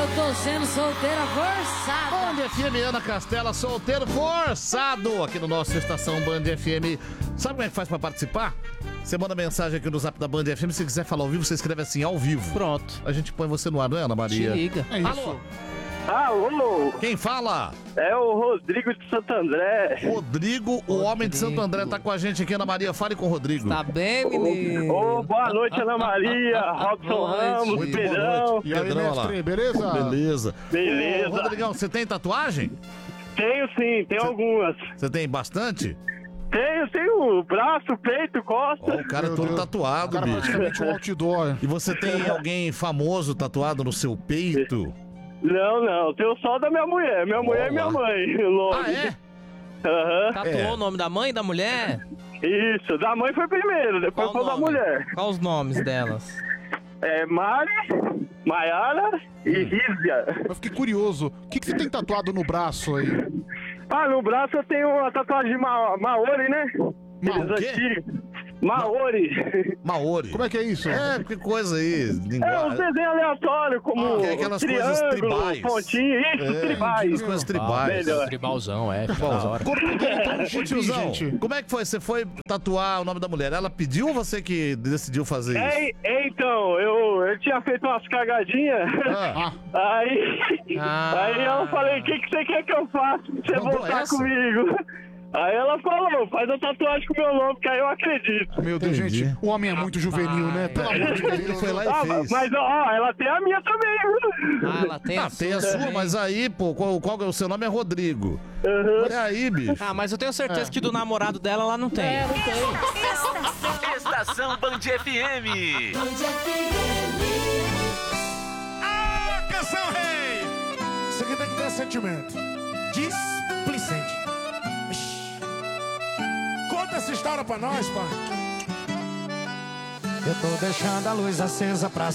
Eu tô sendo solteira forçada. Band FM, Ana Castela, solteiro forçado, aqui no nosso Estação Band FM. Sabe como é que faz pra participar? Você manda mensagem aqui no zap da Band FM, se quiser falar ao vivo, você escreve assim, ao vivo. Pronto. A gente põe você no ar, não é, Ana Maria? Te liga. É Alô? Alô? Quem fala? É o Rodrigo de Santo André. Rodrigo, o homem de Santo André, tá com a gente aqui, Ana Maria. Fale com o Rodrigo. Tá bem, menino? Ô, boa noite, Ana Maria, Robson Ramos, Muito Pedrão. boa noite. E aí, Pedrão, mestre, lá. beleza? Beleza. Beleza. Ô, Rodrigão, você tem tatuagem? Tenho sim, tenho algumas. Você tem bastante? Tenho braço, peito, costa. Ó, o cara é Meu todo Deus. tatuado, O cara bicho. praticamente um outdoor. E você tem alguém famoso tatuado no seu peito? Não, tenho só da minha mulher. Minha mulher é minha mãe. Logo. Ah, é? Aham. Tatuou É. o nome da mãe e da mulher? Isso, da mãe foi primeiro, depois Qual foi o da nome? mulher. Qual os nomes delas? É Mari, Maiara e Rízia. Eu fiquei curioso. O que você tem tatuado no braço aí? Ah, no braço eu tenho uma tatuagem de Maori, né? O quê? Antigo. Maori. Maori. Como é que é isso? É, que coisa aí. É um Linguagem. desenho aleatório, como Que é aquelas coisas triângulo, tribais. pontinho, isso, É, tribais. as coisas tribais. melhor. Tribalzão, é. Corpo dele tá um Ô, gibi, tiozão, gente. como é que foi? Você foi tatuar o nome da mulher? Ela pediu ou você que decidiu fazer isso? Então, eu tinha feito umas cagadinhas. Ah, Aí eu falei, o que você quer que eu faça pra você Mandou voltar essa? comigo? Aí ela falou, faz a tatuagem com o meu nome, que aí eu acredito. Meu Deus, Entendi. gente. O homem é muito juvenil, né? Pelo amor de ele Deus. foi lá e fez. Mas ó, ela tem a minha também, viu? Ah, ela tem Ah, tem a sua, mas aí, pô, qual é o seu nome? É Rodrigo. E aí, bicho? Ah, mas eu tenho certeza que do namorado dela ela não tem. Estação Band FM. Ah, canção rei! Isso aqui tem que ter sentimento. Displicente. Conta essa história pra nós, pai. Eu tô deixando a luz acesa pra